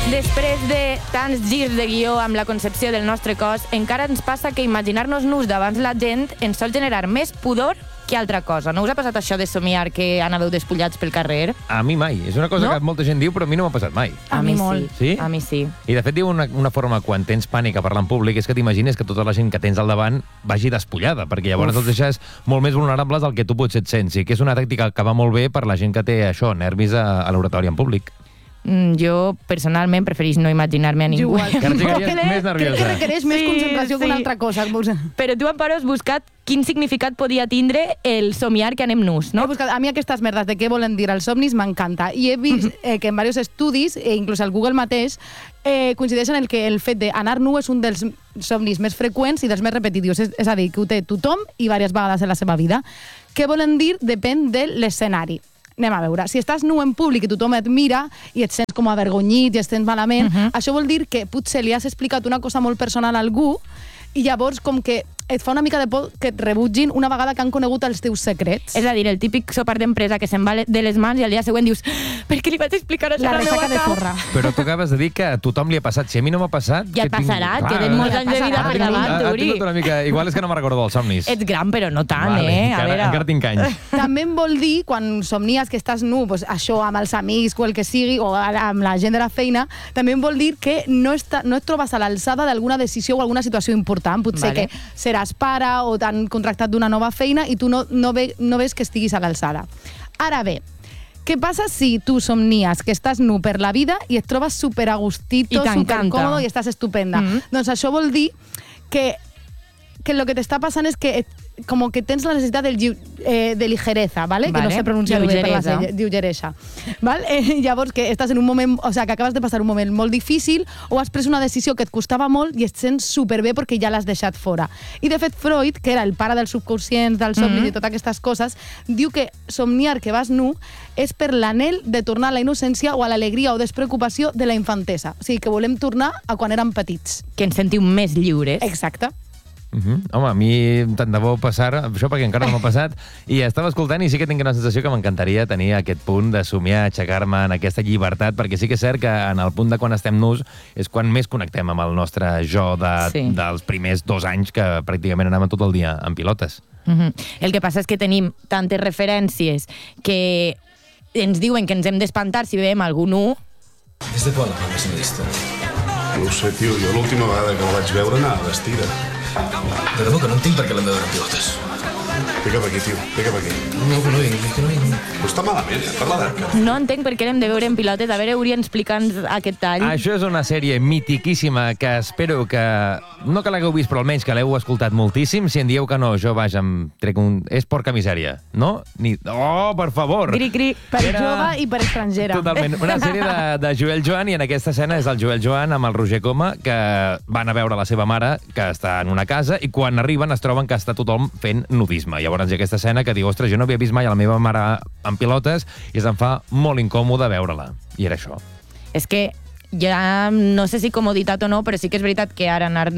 Després de tants girs de guió amb la concepció del nostre cos, encara ens passa que imaginar-nos nus davant la gent ens sol generar més pudor que altra cosa. No us ha passat això de somiar que anàveu despullats pel carrer? A mi mai. És una cosa que molta gent diu, però a mi no m'ha passat mai. A mi molt. Sí? A mi sí. I de fet diu una forma, quan tens pànic a parlar en públic, és que t'imagines que tota la gent que tens al davant vagi despullada, perquè llavors els deixes molt més vulnerables al que tu potser et sents, i que és una tàctica que va molt bé per la gent que té això, nervis a l'oratori en públic. Jo, personalment, preferís no imaginar-me a ningú. Que ara trigaries més nerviosa. Crec que requereix més concentració que una altra cosa. Però tu, Amparo, has buscat quin significat podia tindre el somiar que anem nus, no? He buscat, a mi aquestes merdes de què volen dir els somnis m'encanta. I he vist que en diversos estudis, inclús al Google mateix, coincideixen en que el fet d'anar nu és un dels somnis més freqüents i dels més repetitius. És a dir, que ho té tothom i diverses vegades en la seva vida. Què volen dir depèn de l'escenari. Anem a veure, si estàs nu en públic i tothom et mira i et sents com avergonyit i et sents malament, això vol dir que potser li has explicat una cosa molt personal a algú i llavors com que et fa una mica de por que et rebutgin una vegada que han conegut els teus secrets. És a dir, el típic sopar d'empresa que se'n va de les mans i al dia següent dius per què li vaig explicar això a la meva forra. Però tu acabes de dir que a tothom li ha passat. Si a mi no m'ha passat... Ja et passarà, queden molts anys de vida per davant, ha Uri. tingut una mica... Igual és que no me'n recordo dels somnis. Ets gran, però no tant, vale, Encara tinc anys. També em vol dir, quan somnies que estàs nu, doncs això amb els amics o el que sigui, o amb la gent de la feina, també em vol dir que no et trobes a l'alçada d'alguna decisió o alguna situació important. Potser que seràs pare o t'han contractat d'una nova feina i tu no ves que estiguis a l'alçada. Ara bé, què passa si tu somnies que estàs nu per la vida i et trobes superagustito, supercòmodo i estàs estupenda? Doncs això vol dir que el que t'està passant és que com que tens la necessitat de ligereza, ¿vale? Que no sé pronunciar-ho bé per la sèrie, lliugeresa. Llavors, que estàs en un moment, o sigui, que acabes de passar un moment molt difícil o has pres una decisió que et costava molt i et sents superbé perquè ja l'has deixat fora. I, de fet, Freud, que era el pare dels subconscients, dels somnis i totes aquestes coses, diu que somniar que vas nu és per l'anhel de tornar a la innocència o a l'alegria o despreocupació de la infantesa. O sigui, que volem tornar a quan érem petits. Que ens sentim més lliures. Exacte. Home, a mi tant de bo passar això perquè encara no m'ha passat i estava escoltant i sí que tinc una sensació que m'encantaria tenir aquest punt de somiar, aixecar-me en aquesta llibertat, perquè sí que és cert que en el punt de quan estem nus és quan més connectem amb el nostre jo dels primers 2 anys que pràcticament anàvem tot el dia en pilotes. El que passa és que tenim tantes referències que ens diuen que ens hem d'espantar si veiem algú nu. ¿Desde cuándo no me has visto? No ho sé, tio, jo l'última vegada que la vaig veure anava vestida. De debò que no entenc per què l'hem de veure en pilotes. Ve cap aquí, tio, ve cap aquí. No, que no vinc. Però està malament, per la d'arca. No entenc per què l'hem de veure en pilotes. A veure, Uri, explica'ns aquest tall. Això és una sèrie mitiquíssima que espero que... No que l'hagueu vist, però almenys que l'heu escoltat moltíssim. Si en dieu que no, jo vaja, em trec un... És porca misèria, no? Oh, per favor! Cri-cri. Per jove i per estrangera. Totalment. Una sèrie de Joel Joan, i en aquesta escena és el Joel Joan amb el Roger Coma, que van a veure la seva mare, que està en una casa, i quan arriben es troben que està tothom fent nudisme. Llavors hi ha aquesta escena que diu, ostres, jo no havia vist mai a la meva mare en pilotes i se'm fa molt incòmode veure-la. I era això. És que ja no sé si comoditat o no, però sí que és veritat que ara anar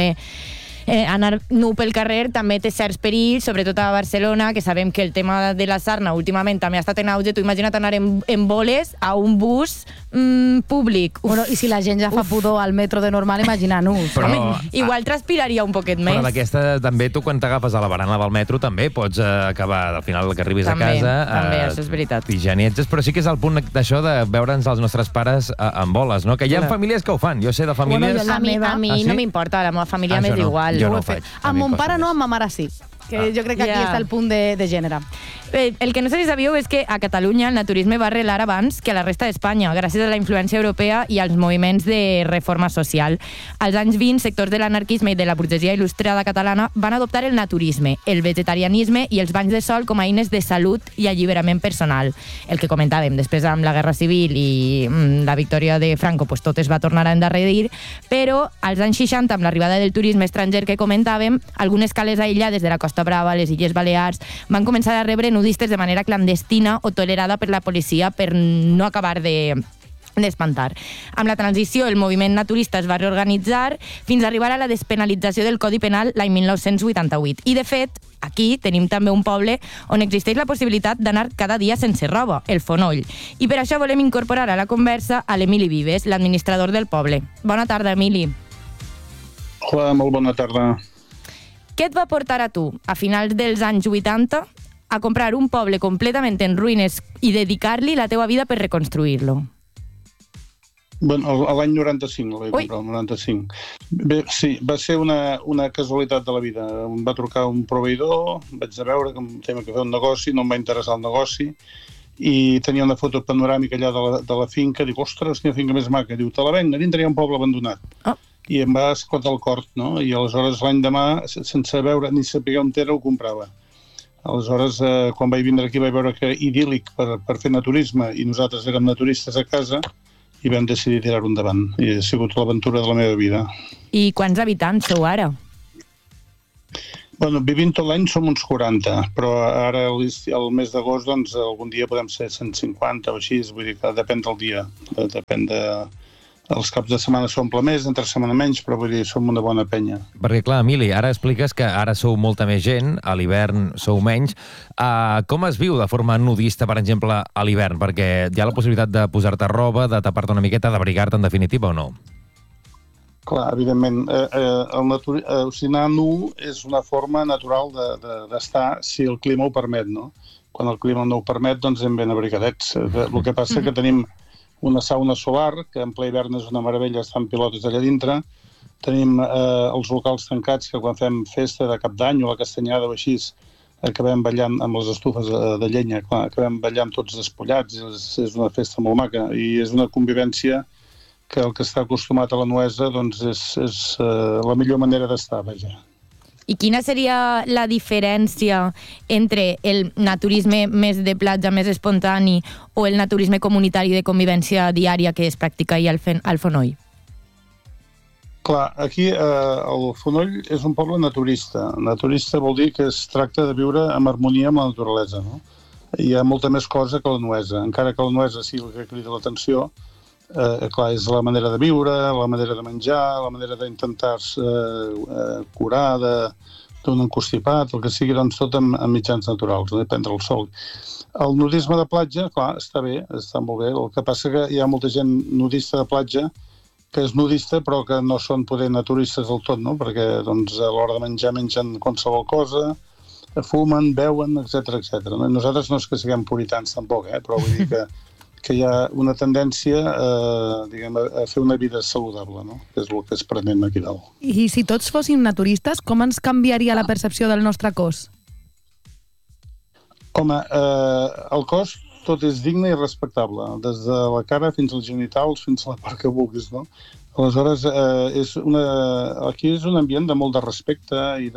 anar nu pel carrer també té certs perills, sobretot a Barcelona, que sabem que el tema de la sarna últimament també ha estat en auge. Tu imagina't anar en boles a un bus públic. Bueno, i si la gent ja fa pudor al metro de normal, imagina nu. Però, igual transpiraria un poquet més. Però d'aquesta també, tu quan t'agafes a la barana del metro també pots acabar, al final que arribis a casa... També, això és veritat. Higienitzes, però sí que és el punt d'això de veure'ns els nostres pares en boles, no? Que hi ha famílies que ho fan. Jo sé de famílies... A mi no m'importa, la meva família m'és igual. Jo no ho faig. Amb mon pare no, amb ma mare sí. Que jo crec que aquí està el punt de gènere. El que no sé si sabíeu és que a Catalunya el naturisme va arrelar abans que a la resta d'Espanya, gràcies a la influència europea i als moviments de reforma social. Als anys 20, sectors de l'anarquisme i de la burgesia il·lustrada catalana van adoptar el naturisme, el vegetarianisme i els banys de sol com a eines de salut i alliberament personal. El que comentàvem, després amb la Guerra Civil i la victòria de Franco, pues tot es va tornar a endarrerir, però als anys 60, amb l'arribada del turisme estranger que comentàvem, algunes cales aïllades de la Costa Brava, les Illes Balears, van començar a rebre nudistes de manera clandestina o tolerada per la policia per no acabar de d'espantar. Amb la transició, el moviment naturista es va reorganitzar fins a arribar a la despenalització del Codi Penal l'any 1988. I, de fet, aquí tenim també un poble on existeix la possibilitat d'anar cada dia sense roba, el Fonoll. I per això volem incorporar a la conversa a l'Emili Vives, l'administrador del poble. Bona tarda, Emili. Hola, molt bona tarda. Què et va portar a tu, a finals dels anys 80, a comprar un poble completament en ruïnes i dedicar-li la teua vida per reconstruir-lo? Bueno, l'any 95, el vaig comprar, el 95. Bé, sí, va ser una casualitat de la vida. Em va trucar un proveïdor, vaig a veure que em tenia que fer un negoci, no em va interessar el negoci, i tenia una foto panoràmica allà de la finca, dic, ostres, quina finca més maca. Diu, te la venc, a dintre hi ha un poble abandonat. I em va esclatar el cor, no? I aleshores l'any demà, sense veure ni saber on era, ho comprava. Aleshores, quan vaig vindre aquí, vaig veure que idíl·lic per fer naturisme, i nosaltres érem naturistes a casa, i vam decidir tirar-ho endavant. I ha sigut l'aventura de la meva vida. I quants habitants sou ara? Bueno, vivint tot l'any som uns 40, però ara el mes d'agost, doncs, algun dia podem ser 150 o així, vull dir que depèn del dia. Depèn de... Els caps de setmana s'omple més, entre setmana menys, però vull dir, som una bona penya. Perquè, clar, Emili, ara expliques que ara sou molta més gent, a l'hivern sou menys. Com es viu de forma nudista, per exemple, a l'hivern? Perquè hi ha la possibilitat de posar-te roba, de tapar-te una miqueta, d'abrigar-te en definitiva o no? Clar, evidentment. Anar nu és una forma natural d'estar si el clima ho permet, no? Quan el clima no ho permet, doncs hem ben abrigadets. El que passa que tenim una sauna solar, que en ple hivern és una meravella, estan pilotes allà dintre. Tenim els locals tancats, que quan fem festa de cap d'any o la castanyada o així, acabem ballant amb les estufes de llenya, clar, acabem ballant tots despullats, és una festa molt maca i és una convivència que el que està acostumat a la nuesa doncs és la millor manera d'estar, vaja. I quina seria la diferència entre el naturisme més de platja, més espontani, o el naturisme comunitari de convivència diària que es practica ahir al Fonoll? Clar, aquí el Fonoll és un poble naturista. Naturista vol dir que es tracta de viure en harmonia amb la naturalesa, no? Hi ha molta més cosa que la nuesa. Encara que la nuesa sigui el que crida l'atenció, clar, és la manera de viure, la manera de menjar, la manera d'intentar-se curar d'un encostipat, el que sigui, doncs tot amb mitjans naturals, de prendre el sol. El nudisme de platja, clar, està bé, està molt bé. El que passa que hi ha molta gent nudista de platja que és nudista però que no són poder naturistes del tot, no? Perquè doncs, a l'hora de menjar mengen qualsevol cosa, fumen, beuen, etc. Nosaltres no és que siguem puritans tampoc, però vull dir que hi ha una tendència a fer una vida saludable, no? Que és el que es pretén aquí dalt. I si tots fóssim naturistes, com ens canviaria la percepció del nostre cos? Home, el cos tot és digne i respectable, des de la cara fins als genitals, fins a la part que vulguis, no? Aleshores, aquí és un ambient de molt de respecte i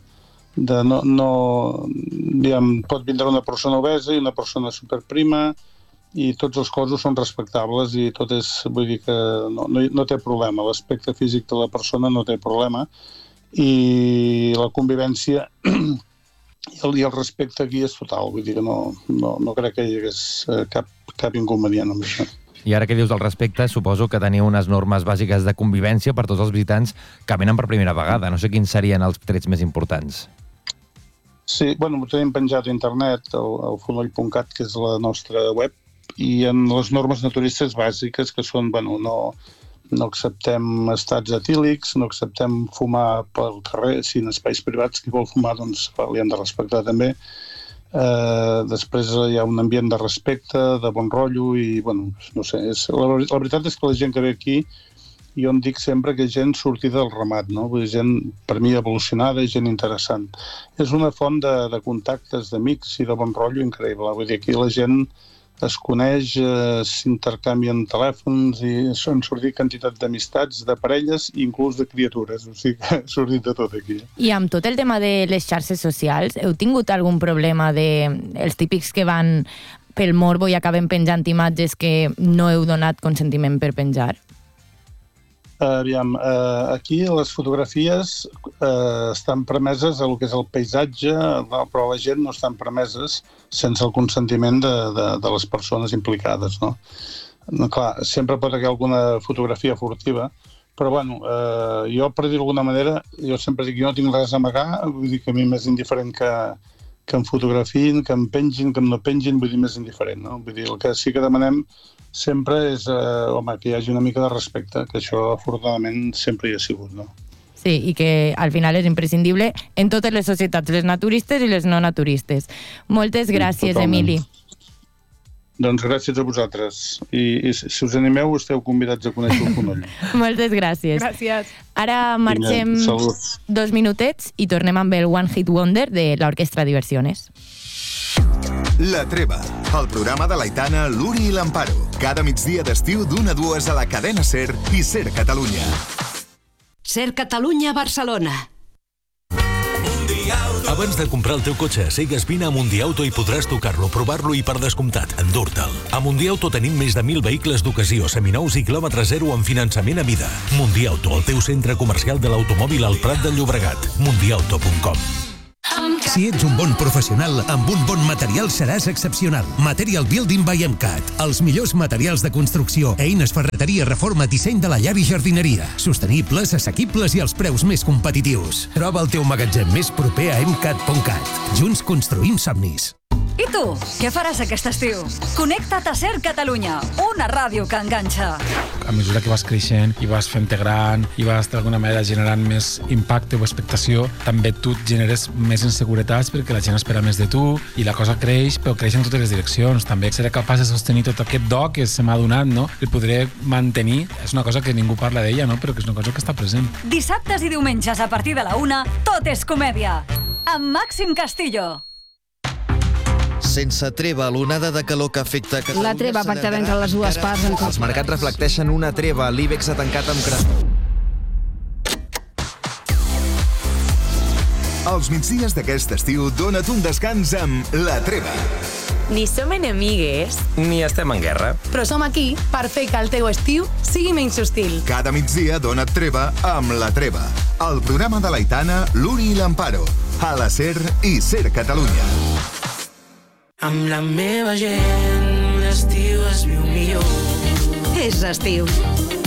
pot vindre una persona obesa i una persona superprima, i tots els cossos són respectables i tot és, vull dir que no té problema. L'aspecte físic de la persona no té problema i la convivència i el respecte aquí és total. Vull dir que no crec que hi hagués cap inconvenient amb això. I ara que dius del respecte, suposo que teniu unes normes bàsiques de convivència per tots els visitants que venen per primera vegada. No sé quins serien els trets més importants. Sí, bueno, ho tenim penjat a internet, al fonoll.cat, que és la nostra web, i en les normes naturistes bàsiques, que són, bueno, no acceptem estats etílics, no acceptem fumar pel carrer, si en espais privats qui vol fumar, doncs li han de respectar també. Després hi ha un ambient de respecte, de bon rotllo, i, bueno, no sé, la veritat és que la gent que ve aquí, jo em dic sempre que és gent sortida del ramat, no? Vull dir, gent, per mi, evolucionada i gent interessant. És una font de contactes, d'amics i de bon rotllo increïble. Vull dir, aquí la gent es coneix, s'intercanvien telèfons i han sortit quantitat d'amistats, de parelles i inclús de criatures. O sigui que ha sortit de tot aquí. I amb tot el tema de les xarxes socials, heu tingut algun problema els típics que van pel morbo i acaben penjant imatges que no heu donat consentiment per penjar? Aviam, aquí les fotografies estan permeses a el que és el paisatge, però la gent no estan permeses sense el consentiment de les persones implicades, no? Clar, sempre pot haver alguna fotografia furtiva, però bueno, jo, per dir d'alguna manera, jo sempre dic que jo no tinc res a amagar, vull dir que a mi m'és indiferent que em fotografin, que em pengin, que em no pengin, vull dir, m'és indiferent, no? Vull dir, el que sí que demanem sempre és, que hi hagi una mica de respecte, que això, afortunadament, sempre hi ha sigut, no? Sí, i que al final és imprescindible en totes les societats, les naturistes i les no naturistes. Moltes gràcies, Totalment. Emili. Doncs gràcies a vosaltres. I si us animeu, esteu convidats a conèixer el Fonoll. Moltes gràcies. Gràcies. Ara marxem Vinga, salut. 2 minutets i tornem amb el One Hit Wonder de l'Orquestra Diversiones. La Treva, el programa de l'Aitana, l'Uri i l'Amparo. Cada migdia d'estiu d'1 a 2 a la cadena SER i SER Catalunya. SER Catalunya, Barcelona. Abans de comprar el teu cotxe, sigues vine a Mundiauto i podràs tocar-lo, provar-lo i, per descomptat, endur-te'l. A Mundiauto tenim més de 1.000 vehicles d'ocasió, seminous i quilòmetre zero amb finançament a mida. Mundiauto, el teu centre comercial de l'automòbil al Prat de Llobregat. Mundiauto.com. Si ets un bon professional, amb un bon material seràs excepcional. Material Building by MCAT. Els millors materials de construcció, eines, ferreteria, reforma, disseny de la llar i jardineria. Sostenibles, assequibles i als preus més competitius. Troba el teu magatzem més proper a MCAT.cat. Junts construïm somnis. I tu, què faràs aquest estiu? Connecta't a SER Catalunya, una ràdio que enganxa. A mesura que vas creixent i vas fent-te gran i vas d'alguna manera generant més impacte o expectació, també tu et generes més inseguretats perquè la gent espera més de tu i la cosa creix, però creix en totes les direccions. També seré capaç de sostenir tot aquest do que se m'ha donat, no? El podré mantenir. És una cosa que ningú parla d'ella, no? Però que és una cosa que està present. Dissabtes i diumenges a partir de la 1, tot és comèdia. Amb Màxim Castillo. Sense treva, l'onada de calor que afecta Catalunya... La treva pactada entre les dues parts. Els mercats reflecteixen una treva. L'IBEX ha tancat amb Els migdies d'aquest estiu dona't un descans amb La Treva. Ni som enemigues, ni estem en guerra. Però som aquí per fer que el teu estiu sigui menys hostil. Cada migdia dona't treva amb La Treva. El programa de l'Aitana, l'Uri i l'Amparo. A la SER i SER Catalunya. Amb la meva gent, l'estiu es viu millor. És estiu.